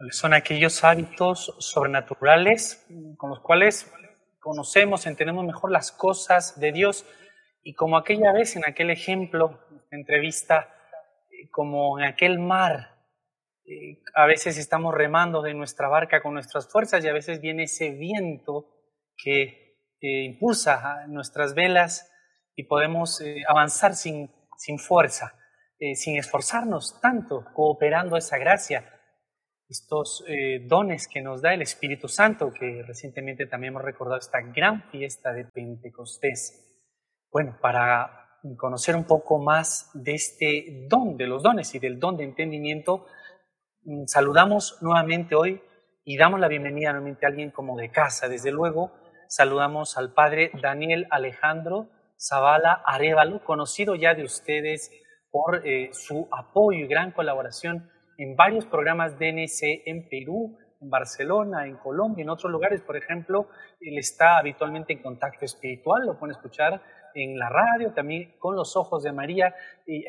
Son aquellos hábitos sobrenaturales con los cuales conocemos, entendemos mejor las cosas de Dios y como aquella vez en aquel ejemplo, entrevista, como en aquel mar, a veces estamos remando de nuestra barca con nuestras fuerzas y a veces viene ese viento que impulsa a nuestras velas y podemos avanzar sin fuerza, sin esforzarnos tanto, cooperando a esa gracia. Estos dones que nos da el Espíritu Santo, que recientemente también hemos recordado esta gran fiesta de Pentecostés. Bueno, para conocer un poco más de este don, de los dones y del don de entendimiento, saludamos nuevamente hoy y damos la bienvenida nuevamente a alguien como de casa. Desde luego, saludamos al padre Daniel Alejandro Zavala Arévalo, conocido ya de ustedes por su apoyo y gran colaboración en varios programas DNC en Perú, en Barcelona, en Colombia, en otros lugares. Por ejemplo, él está habitualmente en Contacto Espiritual, lo pueden escuchar en la radio, también con los ojos de María, y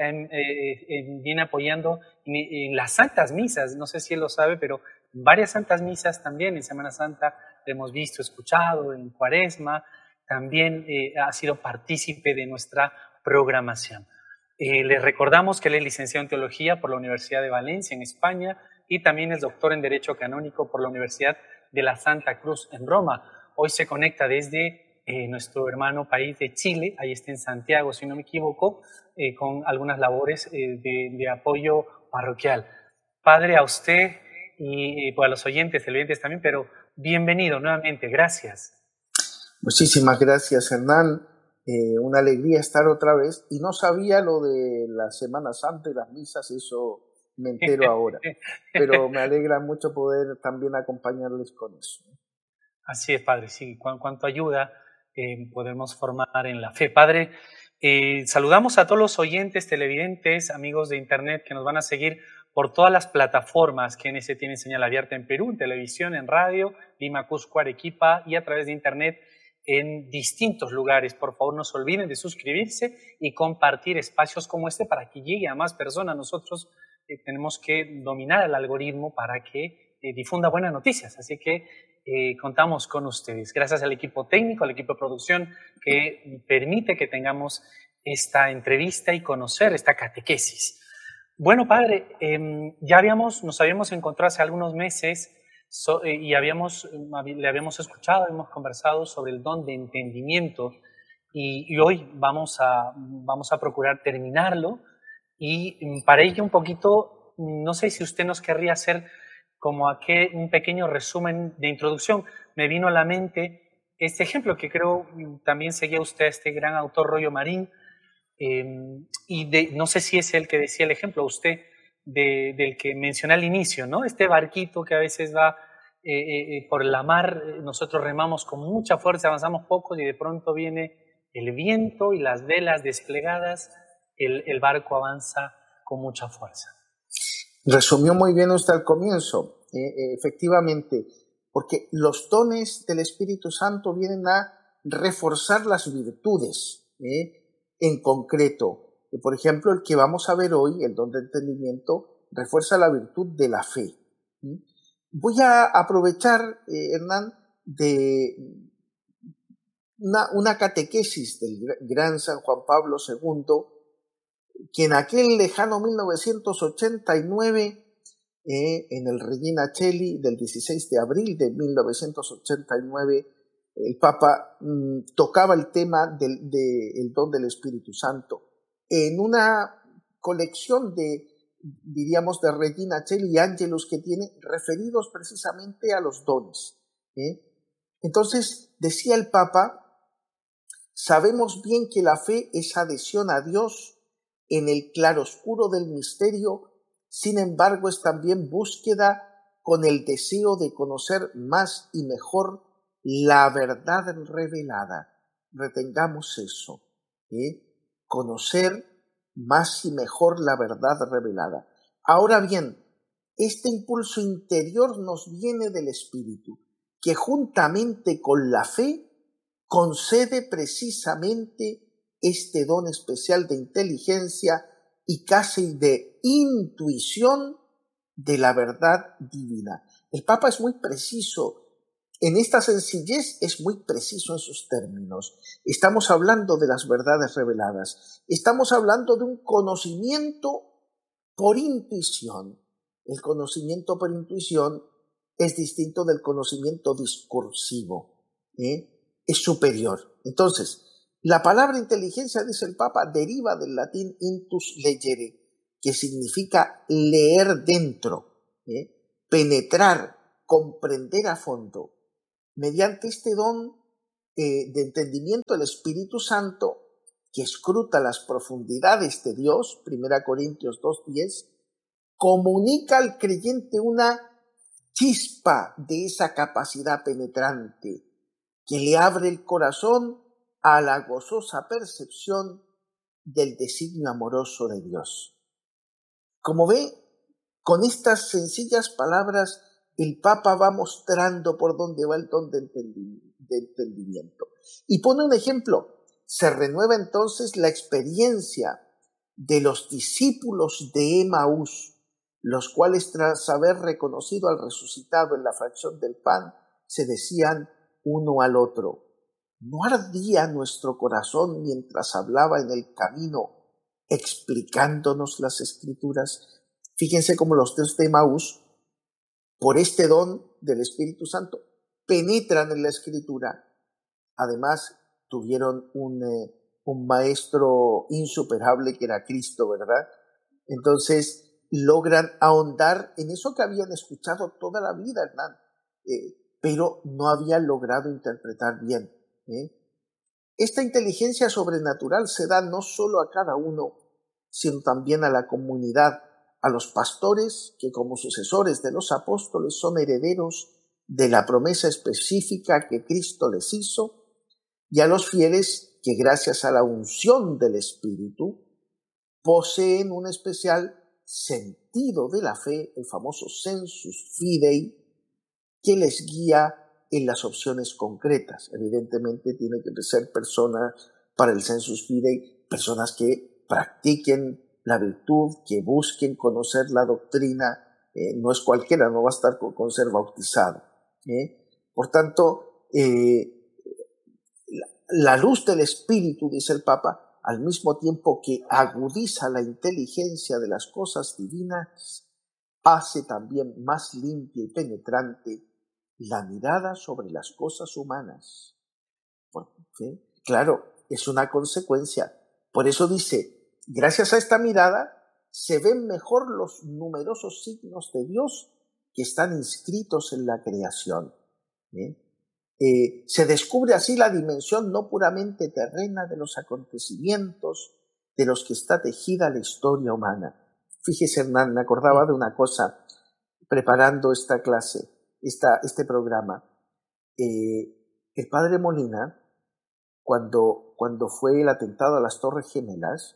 viene apoyando en las Santas Misas. No sé si él lo sabe, pero varias Santas Misas también en Semana Santa lo hemos visto, escuchado, en Cuaresma, también ha sido partícipe de nuestra programación. Les recordamos que él es licenciado en Teología por la Universidad de Valencia, en España, y también es doctor en Derecho Canónico por la Universidad de la Santa Cruz, en Roma. Hoy se conecta desde nuestro hermano país de Chile, ahí está en Santiago, si no me equivoco, con algunas labores de apoyo parroquial. Padre, a usted y pues a los oyentes, televidentes también, pero bienvenido nuevamente, gracias. Muchísimas gracias, Hernán. Una alegría estar otra vez, y no sabía lo de la Semana Santa y las misas, eso me entero ahora, pero me alegra mucho poder también acompañarles con eso. Así es, Padre, sí, cuánto ayuda podemos formar en la fe. Padre, saludamos a todos los oyentes, televidentes, amigos de Internet que nos van a seguir por todas las plataformas que NS tiene señal abierta en Perú, en televisión, en radio, Lima, Cusco, Arequipa y a través de Internet en distintos lugares. Por favor, no se olviden de suscribirse y compartir espacios como este para que llegue a más personas. Nosotros tenemos que dominar el algoritmo para que difunda buenas noticias. Así que contamos con ustedes. Gracias al equipo técnico, al equipo de producción que permite que tengamos esta entrevista y conocer esta catequesis. Bueno, Padre, nos habíamos encontrado hace algunos meses y le habíamos escuchado, hemos conversado sobre el don de entendimiento y hoy vamos a procurar terminarlo y para ello un poquito, no sé si usted nos querría hacer como un pequeño resumen de introducción. Me vino a la mente este ejemplo que creo también seguía usted, este gran autor Rollo Marín, no sé si es el que decía el ejemplo, usted, del que mencioné al inicio, ¿no? Este barquito que a veces va por la mar, nosotros remamos con mucha fuerza, avanzamos pocos y de pronto viene el viento y las velas desplegadas, el barco avanza con mucha fuerza. Resumió muy bien usted al comienzo, efectivamente, porque los dones del Espíritu Santo vienen a reforzar las virtudes, en concreto. Por ejemplo, el que vamos a ver hoy, el don de entendimiento, refuerza la virtud de la fe. Voy a aprovechar, Hernán, de una catequesis del gran San Juan Pablo II, que en aquel lejano 1989, en el Regina Coeli del 16 de abril de 1989, el Papa tocaba el tema del don del Espíritu Santo en una colección diríamos, de Regina Coeli y Ángelus que tiene referidos precisamente a los dones. Entonces, decía el Papa, sabemos bien que la fe es adhesión a Dios en el claroscuro del misterio, sin embargo es también búsqueda con el deseo de conocer más y mejor la verdad revelada. Retengamos eso, conocer más y mejor la verdad revelada. Ahora bien, este impulso interior nos viene del Espíritu, que juntamente con la fe concede precisamente este don especial de inteligencia y casi de intuición de la verdad divina. El Papa es muy preciso. En esta sencillez es muy preciso en sus términos. Estamos hablando de las verdades reveladas. Estamos hablando de un conocimiento por intuición. El conocimiento por intuición es distinto del conocimiento discursivo. Es superior. Entonces, la palabra inteligencia, dice el Papa, deriva del latín intus legere, que significa leer dentro, penetrar, comprender a fondo. Mediante este don de entendimiento, el Espíritu Santo, que escruta las profundidades de Dios, 1 Corintios 2:10, comunica al creyente una chispa de esa capacidad penetrante que le abre el corazón a la gozosa percepción del designio amoroso de Dios. Como ve, con estas sencillas palabras, el Papa va mostrando por dónde va el don de entendimiento. Y pone un ejemplo. Se renueva entonces la experiencia de los discípulos de Emaús, los cuales tras haber reconocido al resucitado en la fracción del pan, se decían uno al otro: ¿no ardía nuestro corazón mientras hablaba en el camino explicándonos las Escrituras? Fíjense cómo los de Emaús, por este don del Espíritu Santo, penetran en la Escritura. Además, tuvieron un maestro insuperable que era Cristo, ¿verdad? Entonces, logran ahondar en eso que habían escuchado toda la vida, Hernán, pero no habían logrado interpretar bien. Esta inteligencia sobrenatural se da no solo a cada uno, sino también a la comunidad, a los pastores que como sucesores de los apóstoles son herederos de la promesa específica que Cristo les hizo, y a los fieles que gracias a la unción del Espíritu poseen un especial sentido de la fe, el famoso sensus fidei, que les guía en las opciones concretas. Evidentemente tiene que ser personas, para el sensus fidei, personas que practiquen la virtud, que busquen conocer la doctrina. No es cualquiera, no va a estar con ser bautizado. Por tanto, la luz del Espíritu, dice el Papa, al mismo tiempo que agudiza la inteligencia de las cosas divinas, hace también más limpia y penetrante la mirada sobre las cosas humanas. ¿Sí? Claro, es una consecuencia. Por eso dice, gracias a esta mirada se ven mejor los numerosos signos de Dios que están inscritos en la creación. Se descubre así la dimensión no puramente terrena de los acontecimientos de los que está tejida la historia humana. Fíjese, Hernán, me acordaba de una cosa preparando esta clase, este programa. El padre Molina, cuando fue el atentado a las Torres Gemelas,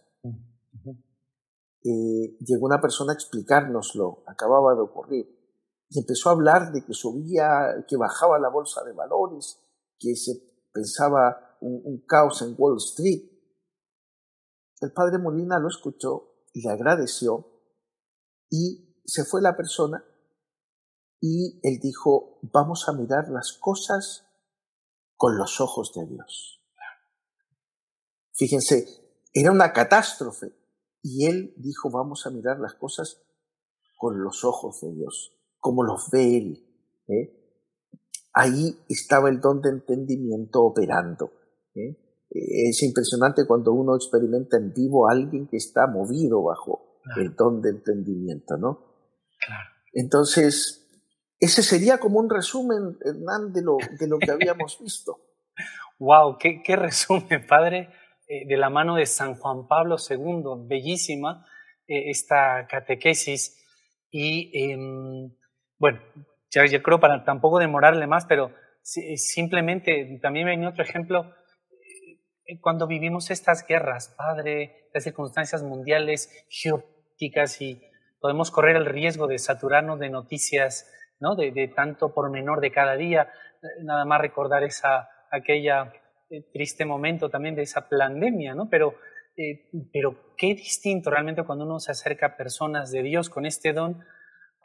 llegó una persona a explicárnoslo, acababa de ocurrir, y empezó a hablar de que subía, que bajaba la bolsa de valores, que se pensaba un caos en Wall Street. El padre Molina lo escuchó, le agradeció, y se fue la persona, y él dijo, vamos a mirar las cosas con los ojos de Dios. Fíjense, era una catástrofe, y él dijo, vamos a mirar las cosas con los ojos de Dios, como los ve él. Ahí estaba el don de entendimiento operando. Es impresionante cuando uno experimenta en vivo a alguien que está movido bajo el don de entendimiento, ¿no? Claro. Entonces, ese sería como un resumen, Hernán, de lo que habíamos visto. ¡Wow! ¡Qué resumen, padre! De la mano de San Juan Pablo II, bellísima esta catequesis. Y bueno, ya creo para tampoco demorarle más, pero simplemente también me viene otro ejemplo. Cuando vivimos estas guerras, padre, las circunstancias mundiales, geopolíticas, y podemos correr el riesgo de saturarnos de noticias, ¿no? de tanto pormenor de cada día. Nada más recordar aquella triste momento también de esa pandemia, ¿no? Pero qué distinto realmente cuando uno se acerca a personas de Dios con este don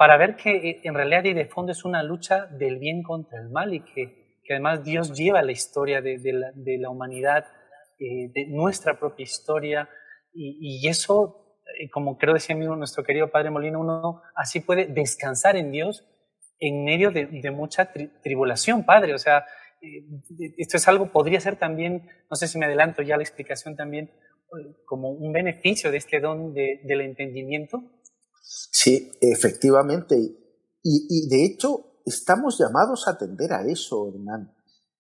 para ver que en realidad y de fondo es una lucha del bien contra el mal y que además Dios lleva la historia de la humanidad, de nuestra propia historia, y eso, como creo decía nuestro querido Padre Molina, uno así puede descansar en Dios en medio de mucha tribulación, Padre. O sea, esto es algo, podría ser también, no sé si me adelanto ya a la explicación también, como un beneficio de este don del entendimiento. Sí, efectivamente. Y de hecho, estamos llamados a atender a eso, Hernán.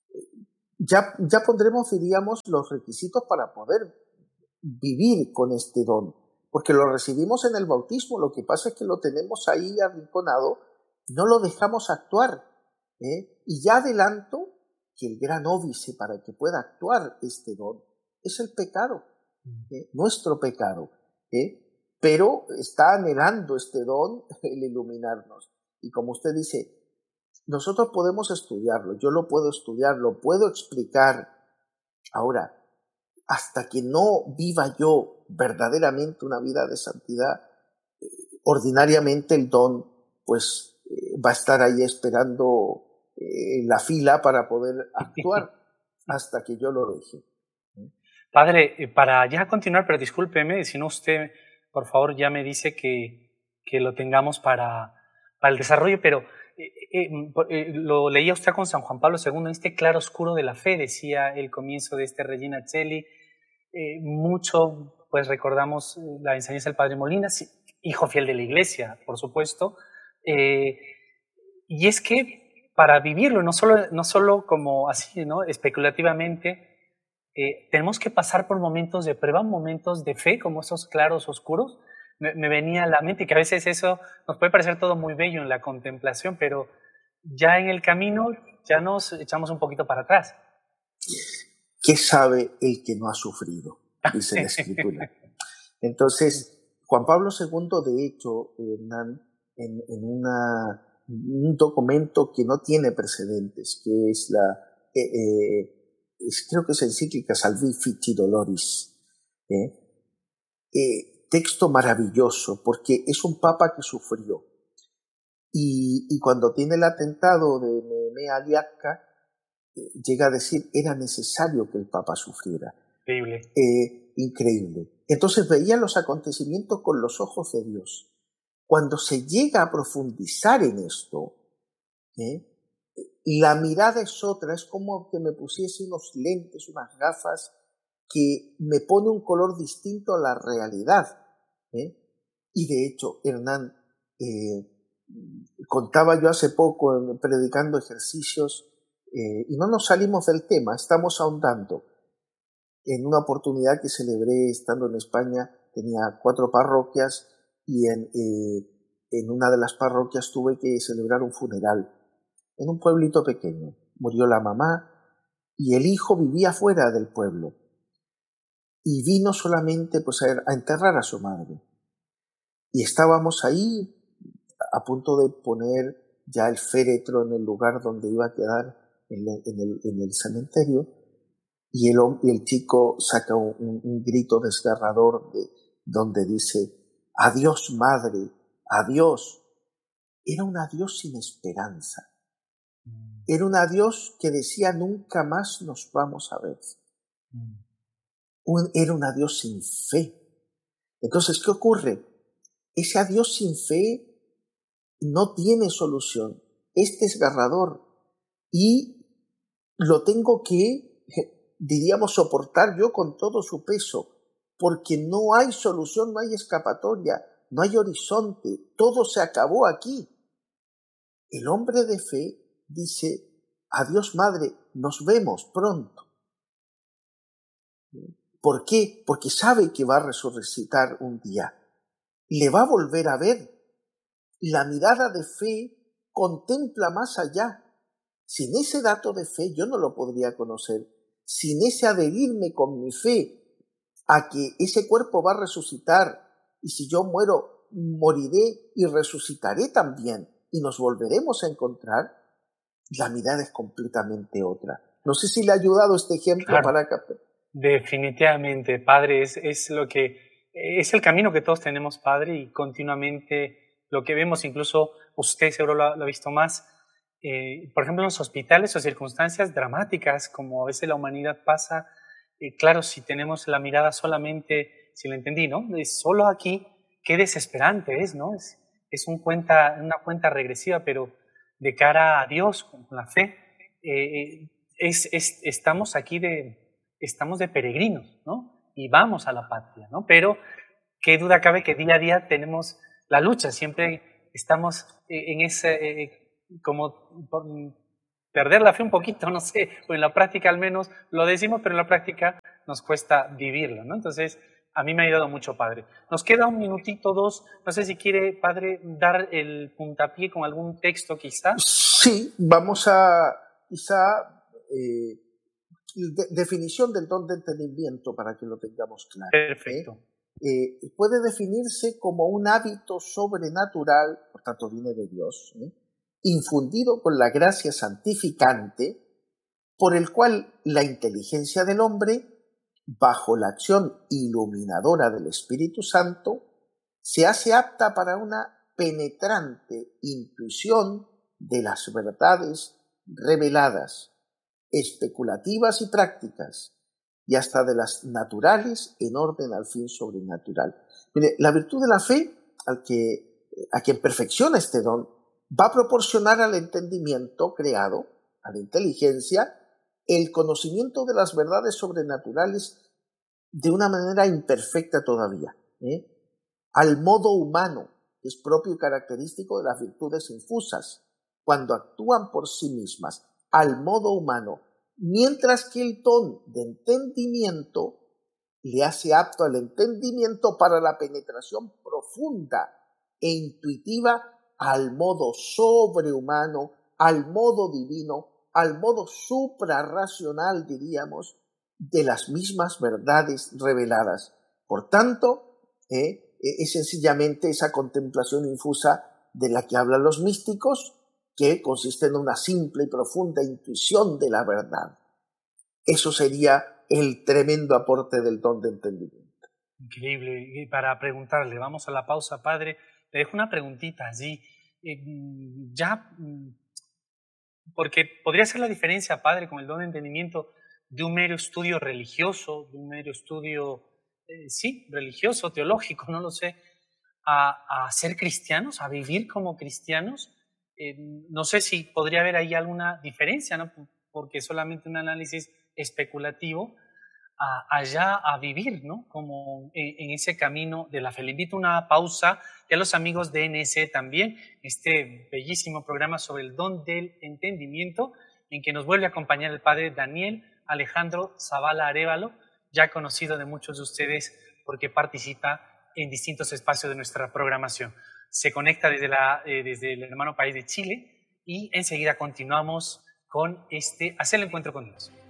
Ya pondremos, diríamos, los requisitos para poder vivir con este don, porque lo recibimos en el bautismo, lo que pasa es que lo tenemos ahí arrinconado, no lo dejamos actuar, y ya adelanto que el gran óbice para que pueda actuar este don es el pecado, nuestro pecado, pero está anhelando este don el iluminarnos, y como usted dice, nosotros podemos estudiarlo, yo lo puedo estudiar, lo puedo explicar. Ahora, hasta que no viva yo verdaderamente una vida de santidad, ordinariamente el don pues va a estar ahí esperando en la fila para poder actuar hasta que yo lo deje. Padre, para ya continuar, pero discúlpeme, si no usted, por favor, ya me dice que lo tengamos para el desarrollo, pero lo leía usted con San Juan Pablo II, este claro oscuro de la fe, decía el comienzo de este Regina Coeli. Mucho, pues recordamos la enseñanza del Padre Molina, hijo fiel de la Iglesia, por supuesto, y es que para vivirlo, no solo como así, ¿no? Especulativamente, tenemos que pasar por momentos de prueba, momentos de fe, como esos claros oscuros. Me venía a la mente que a veces eso nos puede parecer todo muy bello en la contemplación, pero ya en el camino ya nos echamos un poquito para atrás. ¿Qué sabe el que no ha sufrido? Dice la Escritura. Entonces, Juan Pablo II, de hecho, Hernán, en un documento que no tiene precedentes, que es creo que es encíclica Salvifici Doloris, texto maravilloso, porque es un papa que sufrió. Y cuando tiene el atentado de Nehemia Aliaca, llega a decir, era necesario que el Papa sufriera. Increíble. Increíble. Entonces veía los acontecimientos con los ojos de Dios. Cuando se llega a profundizar en esto, la mirada es otra, es como que me pusiese unos lentes, unas gafas, que me pone un color distinto a la realidad. Y de hecho, Hernán, contaba yo hace poco, predicando ejercicios, y no nos salimos del tema, estamos ahondando. En una oportunidad que celebré estando en España, tenía 4 parroquias y en una de las parroquias tuve que celebrar un funeral en un pueblito pequeño. Murió la mamá y el hijo vivía fuera del pueblo y vino solamente pues, a enterrar a su madre. Y estábamos ahí a punto de poner ya el féretro en el lugar donde iba a quedar en el cementerio, y el chico saca un grito desgarrador donde dice, adiós madre, adiós. Era un adiós sin esperanza. Era un adiós que decía nunca más nos vamos a ver. Era un adiós sin fe. Entonces, ¿qué ocurre? Ese adiós sin fe no tiene solución, es desgarrador y lo tengo que, diríamos, soportar yo con todo su peso, porque no hay solución, no hay escapatoria, no hay horizonte, todo se acabó aquí. El hombre de fe dice, adiós madre, nos vemos pronto. ¿Por qué? Porque sabe que va a resucitar un día, le va a volver a ver. La mirada de fe contempla más allá. Sin ese dato de fe yo no lo podría conocer. Sin ese adherirme con mi fe a que ese cuerpo va a resucitar y si yo muero, moriré y resucitaré también y nos volveremos a encontrar, la mirada es completamente otra. No sé si le ha ayudado este ejemplo, claro, para captar. Definitivamente, Padre, es el camino que todos tenemos, Padre, y continuamente lo que vemos, incluso usted seguro lo ha visto más, por ejemplo, en los hospitales o circunstancias dramáticas, como a veces la humanidad pasa. Claro, si tenemos la mirada solamente, si lo entendí, ¿no? Es solo aquí, qué desesperante es, ¿no? Es una cuenta regresiva, pero de cara a Dios, con la fe, estamos aquí estamos de peregrinos, ¿no? Y vamos a la patria, ¿no? Pero qué duda cabe que día a día tenemos la lucha, siempre estamos en ese, como por perder la fe un poquito, no sé, o en la práctica al menos lo decimos, pero en la práctica nos cuesta vivirlo, ¿no? Entonces, a mí me ha ayudado mucho, Padre. Nos queda un minutito, dos, no sé si quiere, Padre, dar el puntapié con algún texto quizá. Sí, vamos a quizá definición del don de entendimiento para que lo tengamos claro. Perfecto. Puede definirse como un hábito sobrenatural, por tanto viene de Dios, infundido con la gracia santificante, por el cual la inteligencia del hombre, bajo la acción iluminadora del Espíritu Santo, se hace apta para una penetrante intuición de las verdades reveladas, especulativas y prácticas, y hasta de las naturales en orden al fin sobrenatural. Mire, la virtud de la fe, a quien perfecciona este don, va a proporcionar al entendimiento creado, a la inteligencia, el conocimiento de las verdades sobrenaturales de una manera imperfecta todavía, al modo humano, que es propio y característico de las virtudes infusas, cuando actúan por sí mismas, al modo humano, mientras que el don de entendimiento le hace apto al entendimiento para la penetración profunda e intuitiva al modo sobrehumano, al modo divino, al modo suprarracional, diríamos, de las mismas verdades reveladas. Por tanto, es sencillamente esa contemplación infusa de la que hablan los místicos, que consiste en una simple y profunda intuición de la verdad. Eso sería el tremendo aporte del don de entendimiento. Increíble. Y para preguntarle, vamos a la pausa, Padre. Le dejo una preguntita allí. Porque podría ser la diferencia, Padre, con el don de entendimiento de un mero estudio religioso, de un mero estudio, religioso, teológico, no lo sé, a ser cristianos, a vivir como cristianos. No sé si podría haber ahí alguna diferencia, ¿no? Porque solamente un análisis especulativo allá a vivir, ¿no? Como en ese camino de la fe. Le invito a una pausa y a los amigos de NC también, este bellísimo programa sobre el don del entendimiento, en que nos vuelve a acompañar el Padre Daniel Alejandro Zavala Arévalo, ya conocido de muchos de ustedes porque participa en distintos espacios de nuestra programación. Se conecta desde el hermano país de Chile y enseguida continuamos con Hacer el encuentro con Dios.